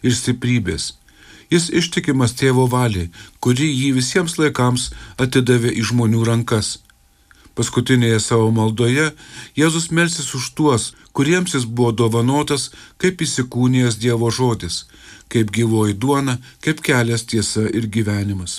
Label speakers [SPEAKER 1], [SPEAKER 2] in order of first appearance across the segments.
[SPEAKER 1] ir stiprybės. Jis ištikimas tėvo valiai, kuri jį visiems laikams atidavė į žmonių rankas. Paskutinėje savo maldoje Jėzus melsis už tuos, kuriems jis buvo dovanotas kaip įsikūnijęs Dievo žodis, kaip gyvoji duona, kaip kelias, tiesa ir gyvenimas.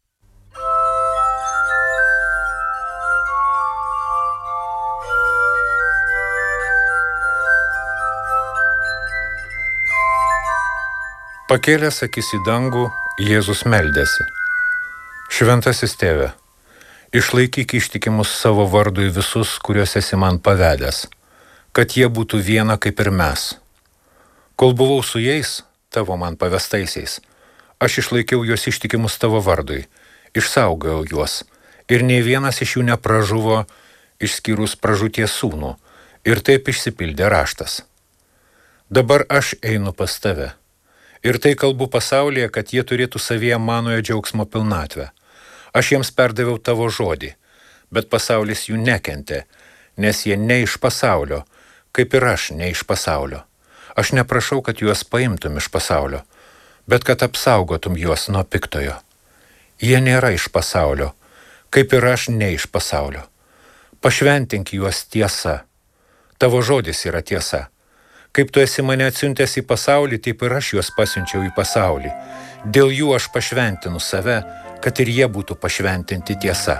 [SPEAKER 2] Pakėlęs akis į dangų, Jėzus meldėsi. Šventasis tėve, išlaikyk ištikimus savo vardui visus, kuriuos esi man pavedęs, kad jie būtų viena kaip ir mes. Kol buvau su jais, tavo man pavestaisiais, aš išlaikiau juos ištikimus tavo vardui, išsaugojau juos, ir nei vienas iš jų nepražuvo, išskyrus pražūties sūnų, ir taip išsipildė raštas. Dabar aš einu pas tave, ir tai kalbu pasaulyje, kad jie turėtų savyje manojo džiaugsmo pilnatvę. Aš jiems perdaviau tavo žodį, bet pasaulis jų nekentė, nes jie ne iš pasaulio, kaip ir aš ne iš pasaulio. Aš neprašau, kad juos paimtum iš pasaulio, bet kad apsaugotum juos nuo piktojo. Jie nėra iš pasaulio, kaip ir aš ne iš pasaulio. Pašventink juos tiesa. Tavo žodis yra tiesa. Kaip tu esi mane atsiuntęs į pasaulį, taip ir aš juos pasiunčiau į pasaulį. Dėl jų aš pašventinu save, kad ir jie būtų pašventinti tiesa.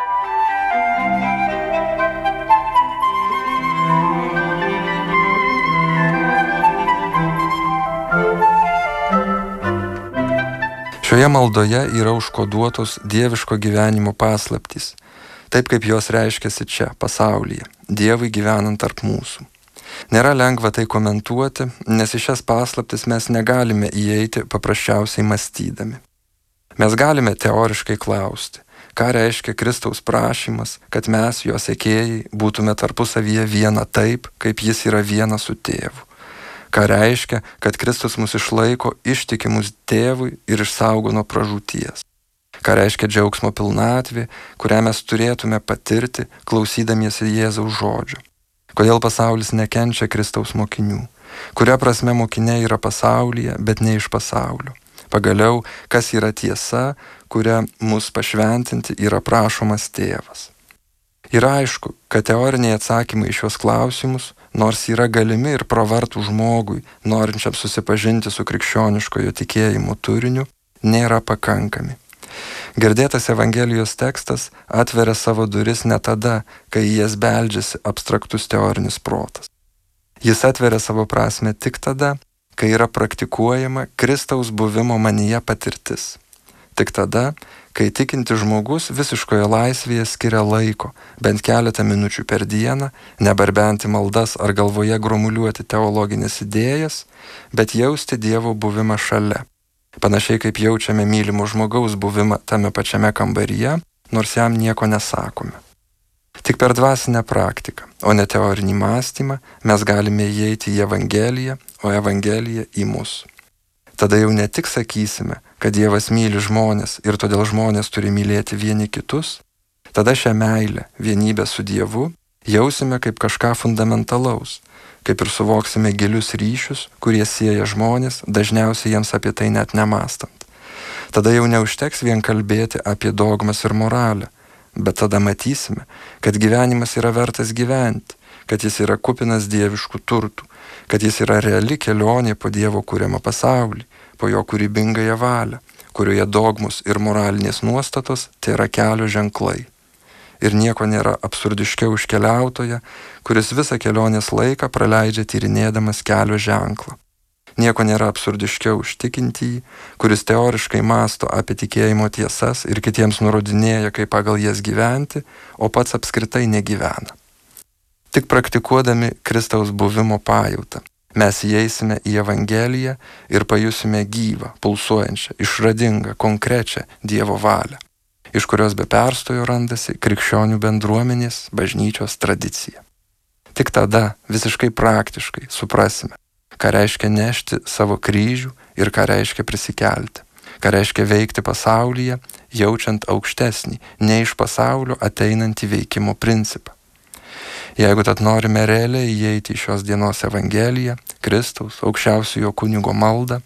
[SPEAKER 3] Šioje maldoje yra užkoduotos dieviško gyvenimo paslaptys, taip kaip jos reiškiasi čia, pasaulyje, Dievui gyvenant tarp mūsų. Nėra lengva tai komentuoti, nes į šias paslaptis mes negalime įeiti paprasčiausiai mąstydami. Mes galime teoriškai klausti, ką reiškia Kristaus prašymas, kad mes, jo sekėjai, būtume tarpusavyje viena taip, kaip jis yra viena su tėvu. Ką reiškia, kad Kristus mus išlaiko ištikimus tėvui ir išsaugo nuo pražūties. Ką reiškia džiaugsmo pilnatvė, kurią mes turėtume patirti, klausydamiesi Jėzaus žodžio. Kodėl pasaulis nekenčia Kristaus mokinių? Kuria prasme mokiniai yra pasaulyje, bet ne iš pasaulio? Pagaliau, kas yra tiesa, kuria mus pašventinti yra prašomas tėvas? Yra aišku, kad teoriniai atsakymai į šios klausimus, nors yra galimi ir pravartų žmogui, norinčiam susipažinti su krikščioniškojo tikėjimo turiniu, nėra pakankami. Girdėtas Evangelijos tekstas atveria savo duris ne tada, kai į jas beldžiasi abstraktus teorinis protas. Jis atveria savo prasme tik tada, kai yra praktikuojama Kristaus buvimo manyje patirtis. Tik tada, kai tikintis žmogus visiškoje laisvėje skiria laiko, bent keletą minučių per dieną, nebarbenti maldas ar galvoje gromuliuoti teologinės idėjas, bet jausti Dievo buvimą šalia. Panašiai kaip jaučiame mylimo žmogaus buvimą tame pačiame kambaryje, nors jam nieko nesakome. Tik per dvasinę praktiką, o ne teorinį mąstymą, mes galime įeiti į Evangeliją, o Evangelija į mus. Tada jau ne tik sakysime, kad Dievas myli žmonės ir todėl žmonės turi mylėti vieni kitus, tada šią meilę, vienybę su Dievu, jausime kaip kažką fundamentalaus, kaip ir suvoksime gilius ryšius, kurie sieja žmonės, dažniausiai jiems apie tai net nemąstant. Tada jau neužteks vien kalbėti apie dogmas ir moralę, bet tada matysime, kad gyvenimas yra vertas gyventi, kad jis yra kupinas dieviškų turtų, kad jis yra reali kelionė po Dievo kuriamą pasaulį, po jo kūrybingąją valią, kurioje dogmus ir moralinės nuostatos tai yra kelio ženklai. Ir nieko nėra absurdiškiau už keliautoją, kuris visą kelionės laiką praleidžia tyrinėdamas kelio ženklą. Nieko nėra absurdiškiau už tikintįjį, kuris teoriškai mąsto apie tikėjimo tiesas ir kitiems nurodinėja, kaip pagal jas gyventi, o pats apskritai negyvena. Tik praktikuodami Kristaus buvimo pajautą, mes įeisime į Evangeliją ir pajusime gyvą, pulsuojančią, išradingą, konkrečią Dievo valią, iš kurios be perstojo randasi krikščionių bendruomenės bažnyčios tradicija. Tik tada visiškai praktiškai suprasime, ką reiškia nešti savo kryžių ir ką reiškia prisikelti, ką reiškia veikti pasaulyje, jaučiant aukštesnį, ne iš pasaulio ateinantį veikimo principą. Jeigu tad norime realiai įeiti į šios dienos Evangeliją, Kristaus aukščiausiojo kunigo maldą,